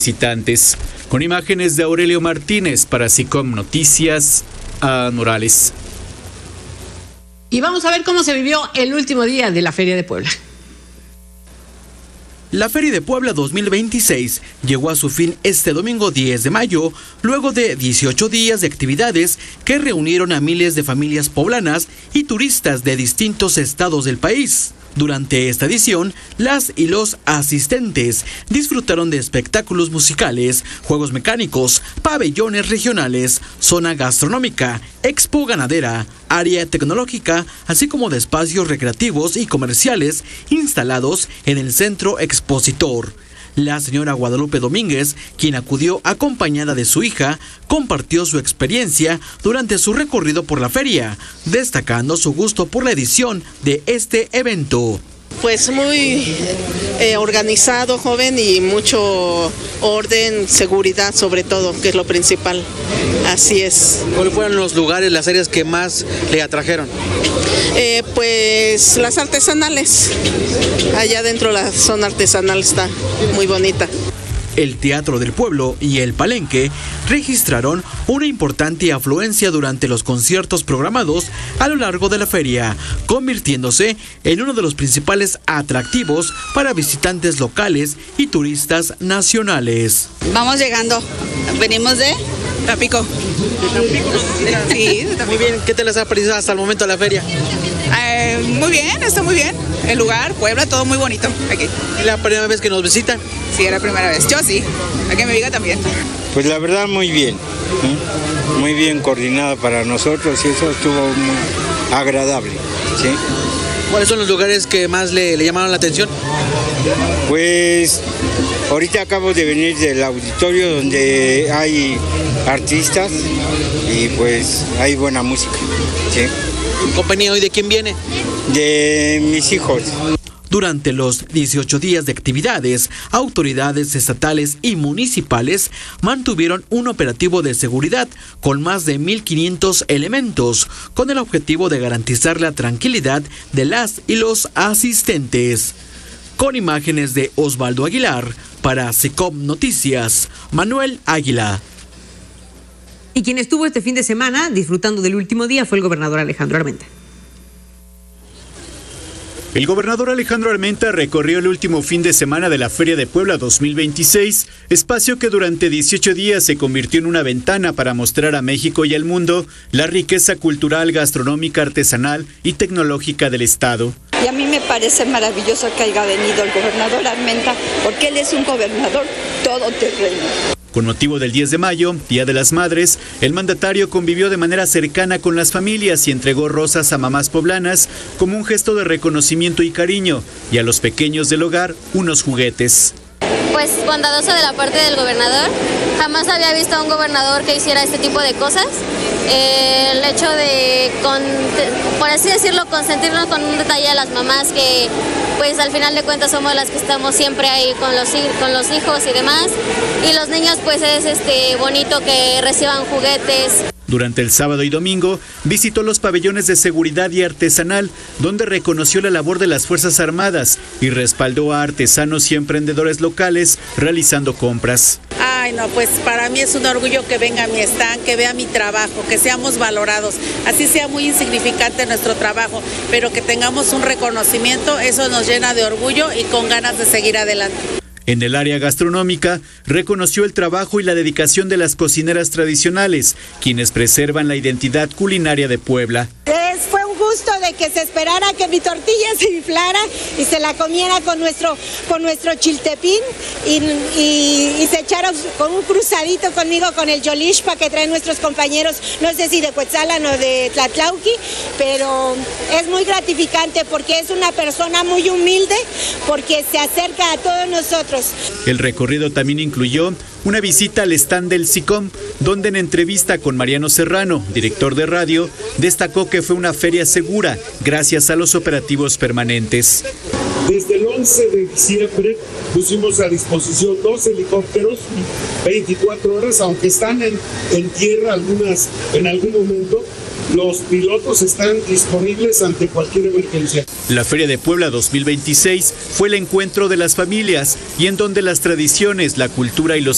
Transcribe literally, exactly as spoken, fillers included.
visitantes. Con imágenes de Aurelio Martínez para SICOM Noticias, a Morales. Y vamos a ver cómo se vivió el último día de la Feria de Puebla. La Feria de Puebla dos mil veintiséis llegó a su fin este domingo diez de mayo, luego de dieciocho días de actividades que reunieron a miles de familias poblanas y turistas de distintos estados del país. Durante esta edición, las y los asistentes disfrutaron de espectáculos musicales, juegos mecánicos, pabellones regionales, zona gastronómica, expo ganadera, área tecnológica, así como de espacios recreativos y comerciales instalados en el centro expositor. La señora Guadalupe Domínguez, quien acudió acompañada de su hija, compartió su experiencia durante su recorrido por la feria, destacando su gusto por la edición de este evento. Pues muy eh, organizado, joven, y mucho orden, seguridad sobre todo, que es lo principal. Así es. ¿Cuáles fueron los lugares, las áreas que más le atrajeron? Eh, pues las artesanales. Allá dentro la zona artesanal está muy bonita. El Teatro del Pueblo y el Palenque registraron una importante afluencia durante los conciertos programados a lo largo de la feria, convirtiéndose en uno de los principales atractivos para visitantes locales y turistas nacionales. Vamos llegando, venimos de Tampico. Sí, de Tampico. Muy bien, ¿qué te les ha parecido hasta el momento la feria? Eh, muy bien, está muy bien. El lugar, Puebla, todo muy bonito aquí. ¿Es la primera vez que nos visitan? Sí, era la primera vez. Yo sí, a que me diga también. Pues la verdad muy bien, ¿sí? Muy bien coordinada para nosotros y eso estuvo muy agradable, ¿sí? ¿Cuáles son los lugares que más le, le llamaron la atención? Pues ahorita acabo de venir del auditorio donde hay artistas y pues hay buena música, ¿sí? ¿Compañía hoy de quién viene? De mis hijos. Durante los dieciocho días de actividades, autoridades estatales y municipales mantuvieron un operativo de seguridad con más de mil quinientos elementos, con el objetivo de garantizar la tranquilidad de las y los asistentes. Con imágenes de Osvaldo Aguilar, para SICOM Noticias, Manuel Águila. Y quien estuvo este fin de semana disfrutando del último día fue el gobernador Alejandro Armenta. El gobernador Alejandro Armenta recorrió el último fin de semana de la Feria de Puebla dos mil veintiséis, espacio que durante dieciocho días se convirtió en una ventana para mostrar a México y al mundo la riqueza cultural, gastronómica, artesanal y tecnológica del estado. Y a mí me parece maravilloso que haya venido el gobernador Armenta, porque él es un gobernador todoterreno. Con motivo del diez de mayo, Día de las Madres, el mandatario convivió de manera cercana con las familias y entregó rosas a mamás poblanas como un gesto de reconocimiento y cariño, y a los pequeños del hogar unos juguetes. Pues bondadoso de la parte del gobernador. Jamás había visto a un gobernador que hiciera este tipo de cosas. Eh, el hecho de, con, por así decirlo, consentirnos con un detalle a las mamás que pues al final de cuentas somos las que estamos siempre ahí con los, con los hijos y demás. Y los niños pues es este bonito que reciban juguetes. Durante el sábado y domingo visitó los pabellones de seguridad y artesanal, donde reconoció la labor de las Fuerzas Armadas y respaldó a artesanos y emprendedores locales realizando compras. Ay, no, pues para mí es un orgullo que venga a mi stand, que vea mi trabajo, que seamos valorados, así sea muy insignificante nuestro trabajo, pero que tengamos un reconocimiento, eso nos llena de orgullo y con ganas de seguir adelante. En el área gastronómica, reconoció el trabajo y la dedicación de las cocineras tradicionales, quienes preservan la identidad culinaria de Puebla. Es, fue un gusto de que se esperara que mi tortilla se inflara y se la comiera con nuestro, con nuestro chiltepín y, y, y se echara con un cruzadito conmigo con el yolixpa que traen nuestros compañeros, no sé si de Cuetzalan o de Tlatlauqui, pero es muy gratificante porque es una persona muy humilde, porque se acerca a todos nosotros. El recorrido también incluyó una visita al stand del SICOM, donde en entrevista con Mariano Serrano, director de radio, destacó que fue una feria segura gracias a los operativos permanentes. Desde el once de diciembre pusimos a disposición dos helicópteros, veinticuatro horas, aunque están en, en tierra algunas en algún momento. Los pilotos están disponibles ante cualquier emergencia. La Feria de Puebla dos mil veintiséis fue el encuentro de las familias y en donde las tradiciones, la cultura y los